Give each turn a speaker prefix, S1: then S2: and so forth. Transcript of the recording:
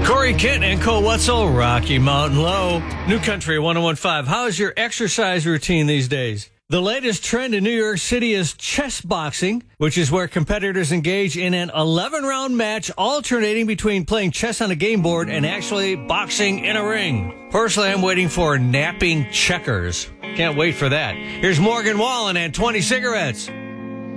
S1: Corey Kent and Cole Wetzel, Rocky Mountain Low. New Country 101.5. How's your exercise routine these days? The latest trend in New York City is chess boxing, which is where competitors engage in an 11-round match alternating between playing chess on a game board and actually boxing in a ring. Personally, I'm waiting for napping checkers. Can't wait for that. Here's Morgan Wallen and 20 Cigarettes.